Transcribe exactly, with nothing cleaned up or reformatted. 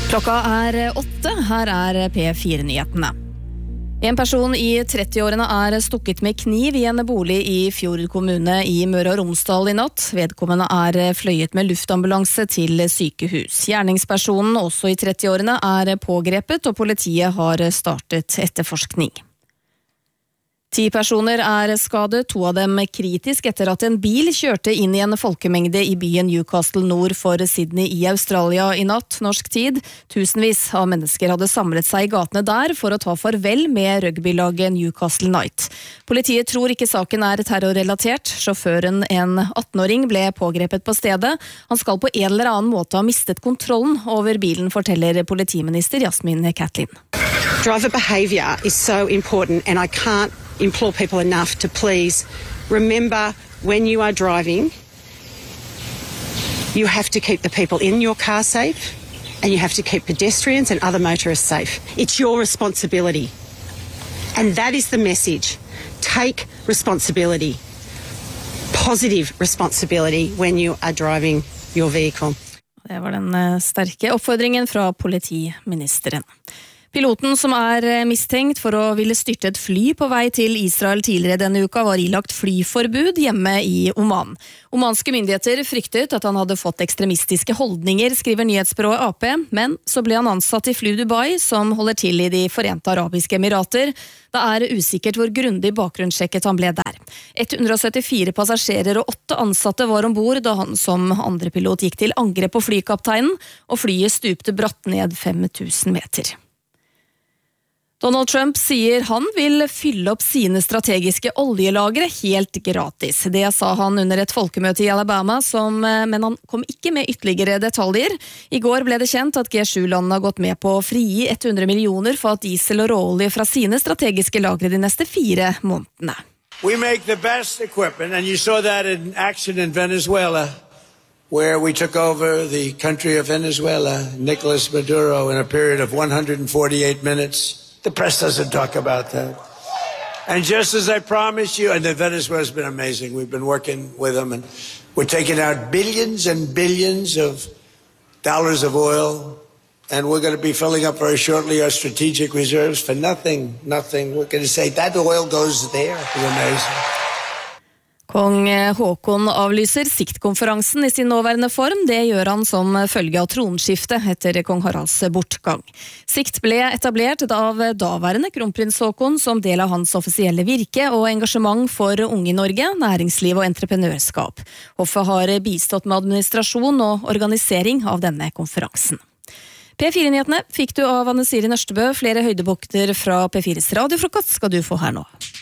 Klokka er åtte, her er P fire-nyhetene. En person i trettiårene er stukket med kniv i en bolig i Fjord kommune i Møre og Romsdal i natt. Vedkommende er fløyet med luftambulanse til sykehus. Gjerningspersonen, også i trettiårene, er pågrepet, og politiet har startet etterforskning. Ti personer er skadet, to av dem kritisk etter at en bil kjørte inn i en folkemengde i byen Newcastle nord for Sydney i Australia i natt, norsk tid. Tusenvis av mennesker hadde samlet seg i gatene der for å ta farvel med rugbylaget Newcastle Knight. Politiet tror ikke saken er terrorrelatert. Sjåføren, en atten-åring, ble pågrepet på stedet. Han skal på en eller annen måte ha mistet kontrollen over bilen, forteller politiminister Yasmin Catlin. Driver behaviour is so important, and I can't implore people enough to please remember when you are driving, you have to keep the people in your car safe, and you have to keep pedestrians and other motorists safe. It's your responsibility. And that is the message. Take responsibility. Positive responsibility when you are driving your vehicle. Det var den sterke oppfordringen fra politiministeren. Piloten som er mistenkt for å ville styrte et fly på vei til Israel tidligere denne uka var ilagt flyforbud hjemme i Oman. Omanske myndigheter fryktet at han hadde fått ekstremistiske holdninger, skriver nyhetsbyrået A P, men så ble han ansatt i Fly Dubai, som holder til i de Forente Arabiske Emirater. Det er usikkert hvor grundig bakgrunnssjekket han ble der. ett hundre syttifire passasjerer og åtte ansatte var ombord da han som andre pilot gikk til angrep på flykapteinen, og flyet stupte bratt ned fem tusen meter. Donald Trump sier han vil fylle opp sine strategiske oljelagre helt gratis. Det sa han under et folkemøte i Alabama, som, men han kom ikke med ytterligere detaljer. I går ble det kjent at G sju-landene har gått med på å frigi hundre millioner fat diesel og råolje fra sine strategiske lagre de neste fire månedene. We make the best equipment, and you saw that in action in Venezuela, where we took over the country of Venezuela, Nicolas Maduro, in a period of one hundred forty-eight minutes. The press doesn't talk about that. And just as I promised you, and Venezuela's been amazing. We've been working with them, and we're taking out billions and billions of dollars of oil, and we're going to be filling up very shortly our strategic reserves for nothing, nothing. We're going to say that oil goes there. It's amazing. Kong Håkon avlyser siktkonferansen i sin nåværende form. Det gjør han som følge av tronskiftet etter kong Haralds bortgang. Sikt ble etablert av daværende kronprins Håkon som del av hans offisielle virke og engasjement for unge i Norge, næringsliv og entreprenørskap. Hoffet har bistått med administrasjon og organisering av denne konferansen. P fire-nyhetene fikk du av Anne Siri Nørstebø. Flere høydebukter fra P fires radiofrokost skal du få her nå.